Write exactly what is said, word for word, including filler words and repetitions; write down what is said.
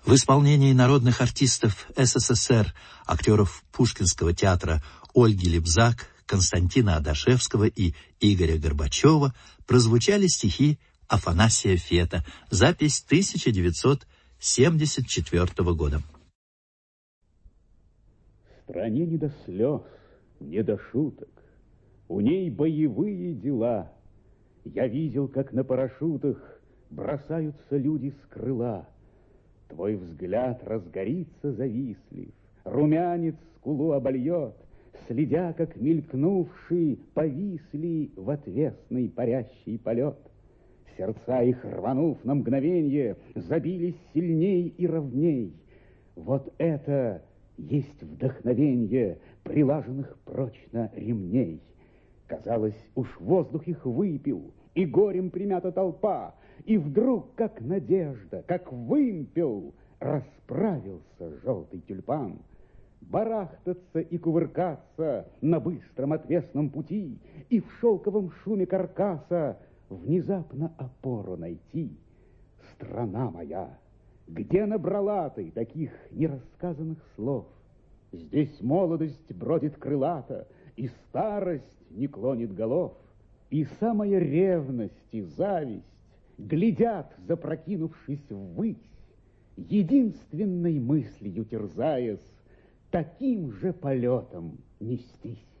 В исполнении народных артистов СССР, актеров Пушкинского театра Ольги Лебзак, Константина Адашевского и Игоря Горбачева прозвучали стихи Афанасия Фета. Запись тысяча девятьсот семьдесят четвёртого года. В стране не до слез, не до шуток, у ней боевые дела. Я видел, как на парашютах бросаются люди с крыла. Твой взгляд разгорится завистлив, румянец скулу обольет, следя, как мелькнувший повисли в отвесный парящий полет. Сердца их, рванув на мгновенье, забились сильней и ровней. Вот это есть вдохновенье прилаженных прочно ремней. Казалось, уж воздух их выпил, и горем примята толпа, и вдруг, как надежда, как вымпел, расправился желтый тюльпан. Барахтаться и кувыркаться на быстром отвесном пути, и в шелковом шуме каркаса внезапно опору найти. Страна моя, где набрала ты таких нерассказанных слов? Здесь молодость бродит крылата, и старость не клонит голов, и самая ревность и зависть глядят, запрокинувшись ввысь, единственной мыслью терзаясь, таким же полетом нестись.